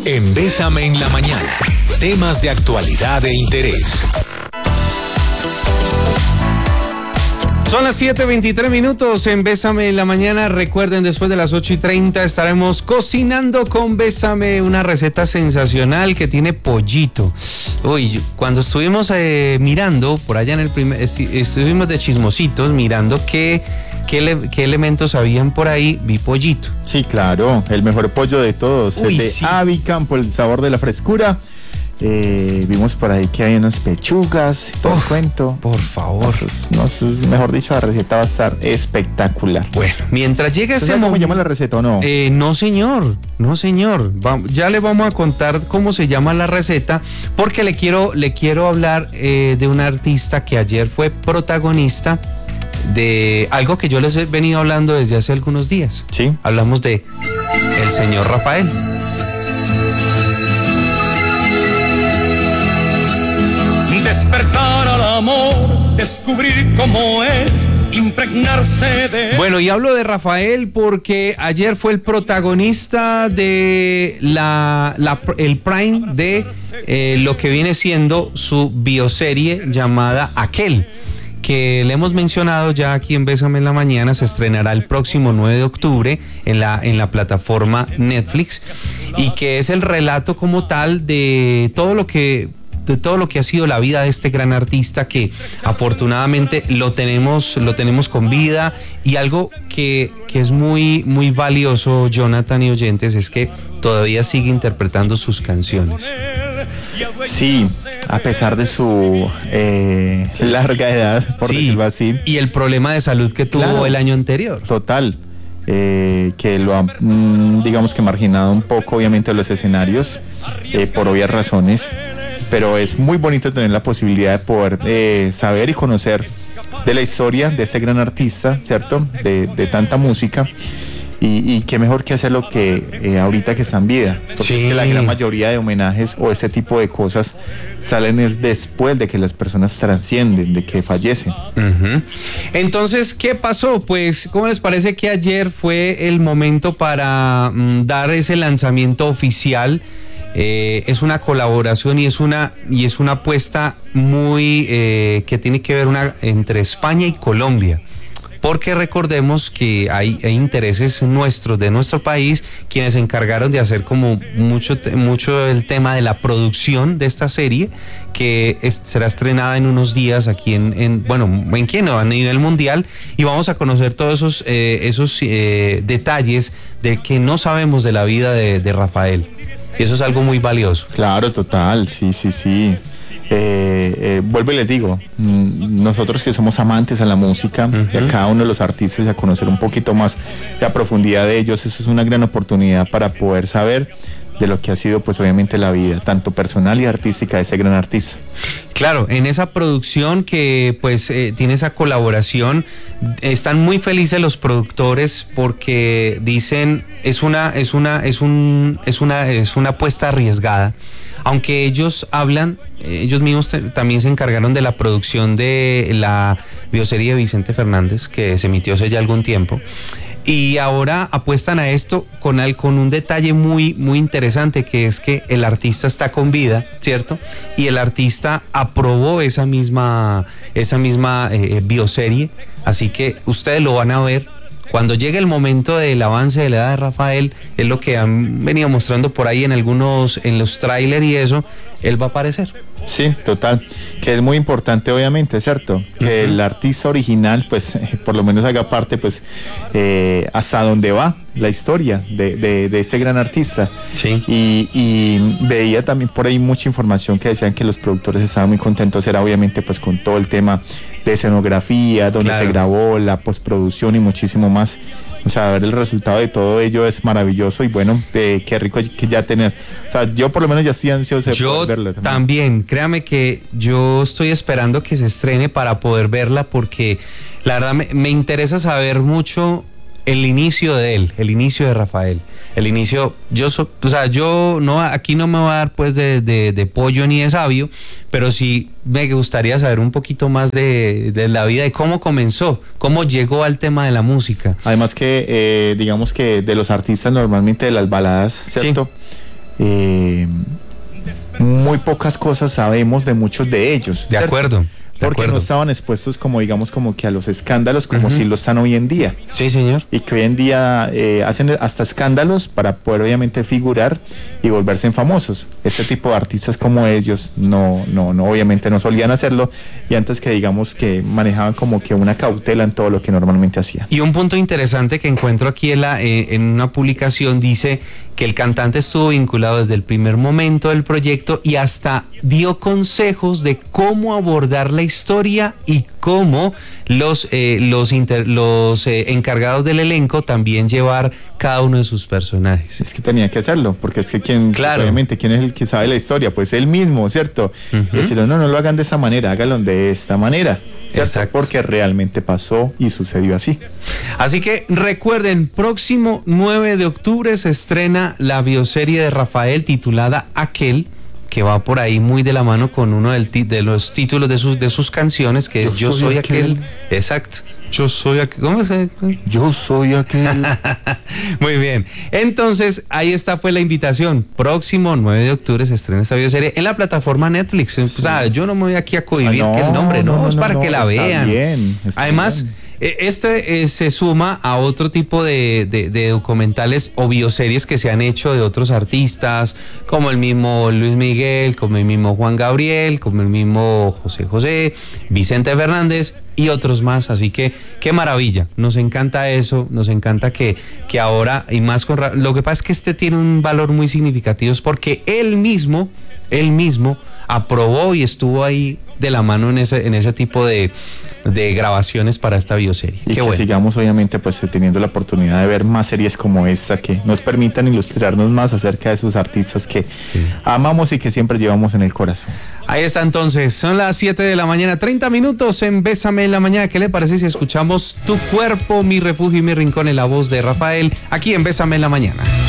En Bésame en la Mañana, temas de actualidad e interés. Son las 7:23 en Bésame en la Mañana. Recuerden, después de las 8:30 estaremos cocinando con Bésame, una receta sensacional que tiene pollito. Uy, cuando estuvimos mirando por allá en el estuvimos de chismositos mirando qué elementos habían por ahí, vi pollito. Sí, claro, el mejor pollo de todos. Uy, el de sí. Avicam, por el sabor de la frescura. Vimos por ahí que hay unas pechugas, todo el cuento. Por favor. Mejor dicho, la receta va a estar espectacular. Bueno, mientras llega ese ¿Cómo momento. llama la receta o no? No, señor. Ya le vamos a contar cómo se llama la receta, porque le quiero hablar de un artista que ayer fue protagonista de algo que yo les he venido hablando desde hace algunos días. Sí. Hablamos de el señor Rafael. Despertar al amor, descubrir cómo es, impregnarse de... Bueno, y hablo de Rafael porque ayer fue el protagonista de el prime de lo que viene siendo su bioserie llamada Aquel, que le hemos mencionado ya aquí en Bésame en la Mañana. Se estrenará el próximo 9 de octubre en la plataforma Netflix, y que es el relato como tal de todo lo que ha sido la vida de este gran artista, que afortunadamente lo tenemos con vida. Y algo que es muy, muy valioso, Jonathan y oyentes, es que todavía sigue interpretando sus canciones. Sí, a pesar de su larga edad, por decirlo así. Y el problema de salud que tuvo, claro, el año anterior. Total. Que lo ha, digamos que marginado un poco, obviamente, de los escenarios, por obvias razones. Pero es muy bonito tener la posibilidad de poder saber y conocer de la historia de ese gran artista, ¿cierto? De tanta música. Y qué mejor que hacerlo que ahorita que está en vida. Porque es que la gran mayoría de homenajes o ese tipo de cosas salen después de que las personas trascienden, de que fallecen. Uh-huh. Entonces, ¿qué pasó? Pues, ¿cómo les parece que ayer fue el momento para dar ese lanzamiento oficial? Es una colaboración y es una apuesta muy que tiene que ver entre España y Colombia, porque recordemos que hay intereses nuestros, de nuestro país, quienes se encargaron de hacer como mucho el tema de la producción de esta serie, que será estrenada en unos días aquí a nivel mundial, y vamos a conocer todos esos detalles de que no sabemos de la vida de Rafael. Y eso es algo muy valioso. Claro, total, sí. Vuelvo y les digo, nosotros que somos amantes a la música, uh-huh, y a cada uno de los artistas, a conocer un poquito más la profundidad de ellos, eso es una gran oportunidad para poder saber de lo que ha sido, pues obviamente, la vida, tanto personal y artística, de ese gran artista. Claro, en esa producción que pues tiene esa colaboración, están muy felices los productores, porque dicen es una apuesta arriesgada, aunque ellos mismos también se encargaron de la producción de la bioserie de Vicente Fernández, que se emitió hace ya algún tiempo. Y ahora apuestan a esto con un detalle muy, muy interesante, que es que el artista está con vida, ¿cierto? Y el artista aprobó esa misma bioserie, así que ustedes lo van a ver. Cuando llegue el momento del avance de la edad de Rafael, es lo que han venido mostrando por ahí en los trailers y eso, él va a aparecer. Sí, total, que es muy importante, obviamente, ¿cierto? Que el artista original, pues, por lo menos haga parte, pues, hasta donde va la historia de ese gran artista. Sí. Y veía también por ahí mucha información que decían que los productores estaban muy contentos, era obviamente, pues, con todo el tema de escenografía, donde se grabó, la postproducción y muchísimo más. O sea, ver el resultado de todo ello es maravilloso, y bueno, qué rico que ya tener. O sea, yo por lo menos ya estoy ansioso de poder verla. También, créame que yo estoy esperando que se estrene para poder verla, porque la verdad me interesa saber mucho el inicio de él, el inicio de Rafael, el inicio. Yo no, aquí no me voy a dar pues de pollo ni de sabio, pero sí me gustaría saber un poquito más de la vida, de cómo comenzó, cómo llegó al tema de la música. Además que digamos que de los artistas normalmente de las baladas, ¿cierto? Sí. muy pocas cosas sabemos de muchos de ellos. De ¿cierto? acuerdo. Porque no estaban expuestos como digamos como que a los escándalos como si lo están hoy en día. Sí, señor. Y que hoy en día hacen hasta escándalos para poder obviamente figurar y volverse famosos. Este tipo de artistas como ellos no obviamente no solían hacerlo, y antes que digamos que manejaban como que una cautela en todo lo que normalmente hacían. Y un punto interesante que encuentro aquí en una publicación dice que el cantante estuvo vinculado desde el primer momento del proyecto y hasta dio consejos de cómo abordar la historia y cómo los encargados del elenco también llevar cada uno de sus personajes. Es que tenía que hacerlo, porque es que Claro. obviamente, ¿quién es el que sabe la historia? Pues él mismo, ¿cierto? Y decirlo, no lo hagan de esa manera, háganlo de esta manera, ¿cierto? Exacto. Porque realmente pasó y sucedió así. Así que recuerden, próximo 9 de octubre se estrena la bioserie de Rafael titulada Aquel, que va por ahí muy de la mano con uno de los títulos de sus canciones, que es Yo soy aquel. Exacto. Yo soy aquel. ¿Cómo se? Yo soy aquel. Muy bien. Entonces, ahí está pues la invitación. Próximo 9 de octubre se estrena esta bioserie en la plataforma Netflix. Sí. O sea, yo no me voy aquí a cohibir que el nombre, no, es para que la vean. Está Además, bien. Se suma a otro tipo de documentales o bioseries que se han hecho de otros artistas, como el mismo Luis Miguel, como el mismo Juan Gabriel, como el mismo José, Vicente Fernández y otros más. Así que qué maravilla, nos encanta eso, nos encanta que ahora, y más con lo que pasa es que este tiene un valor muy significativo, es porque él mismo aprobó y estuvo ahí de la mano en ese tipo de grabaciones para esta bioserie. Y que sigamos obviamente pues teniendo la oportunidad de ver más series como esta que nos permitan ilustrarnos más acerca de esos artistas que amamos y que siempre llevamos en el corazón. Ahí está entonces, son las 7 de la mañana, 30 minutos en Bésame en la Mañana. ¿Qué le parece si escuchamos Tu Cuerpo, Mi Refugio y Mi Rincón en la voz de Rafael, aquí en Bésame en la Mañana?